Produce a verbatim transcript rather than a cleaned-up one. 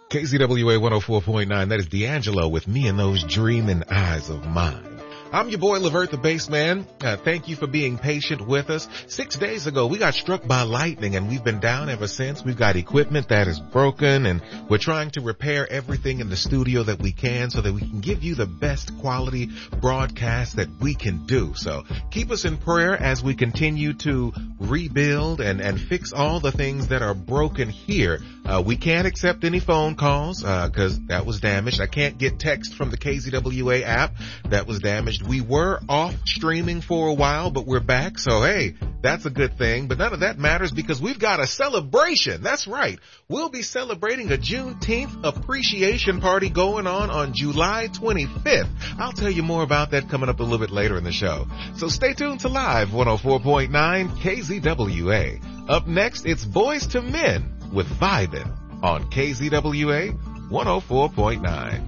K Z W A one oh four point nine, that is D'Angelo with Me and Those Dreaming Eyes of Mine. I'm your boy, Levert the Bassman. Uh, thank you for being patient with us. Six days ago, we got struck by lightning, and we've been down ever since. We've got equipment that is broken, and we're trying to repair everything in the studio that we can so that we can give you the best quality broadcast that we can do. So keep us in prayer as we continue to rebuild and, and fix all the things that are broken here. Uh, we can't accept any phone calls, uh, cause that was damaged. I can't get text from the K Z W A app. That was damaged. We were off streaming for a while, but we're back. So hey, that's a good thing. But none of that matters because we've got a celebration. That's right. We'll be celebrating a Juneteenth appreciation party going on on July twenty-fifth. I'll tell you more about that coming up a little bit later in the show. So stay tuned to Live one oh four point nine K Z W A. Up next, it's Boys to Men with Vibin' on K Z W A one oh four point nine.